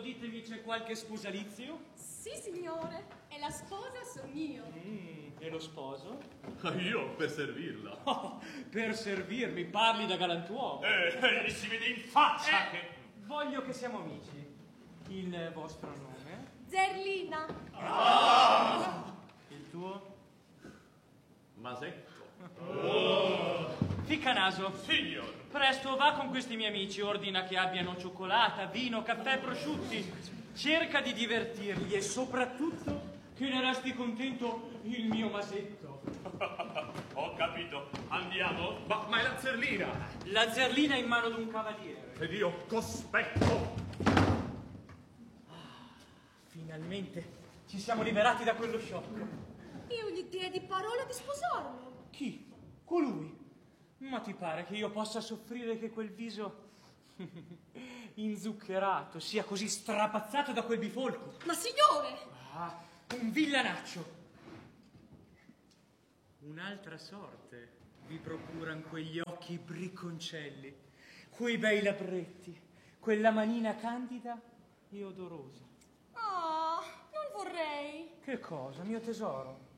ditemi, c'è qualche sposalizio? Sì, signore, e la sposa son io. E lo sposo? Io per servirla. Oh, per servirmi, parli da galantuomo. Si vede in faccia che... Voglio che siamo amici. Il vostro nome? Zerlina. Il tuo? Masetto. Ficcanaso. Signor. Presto va con questi miei amici, ordina che abbiano cioccolata, vino, caffè, prosciutti. Cerca di divertirli e soprattutto che ne resti contento il mio Masetto. Ho capito. Andiamo? Ma è la Zerlina. La Zerlina in mano d'un cavaliere. Ed io cospetto. Finalmente ci siamo liberati da quello sciocco. Io gli diedi parola di sposarlo. Chi? Colui? Ma ti pare che io possa soffrire che quel viso inzuccherato sia così strapazzato da quel bifolco? Ma signore! Ah, un villanaccio! Un'altra sorte vi procuran quegli occhi bricconcelli, quei bei labbretti, quella manina candida e odorosa. Ah, non vorrei. Che cosa, mio tesoro?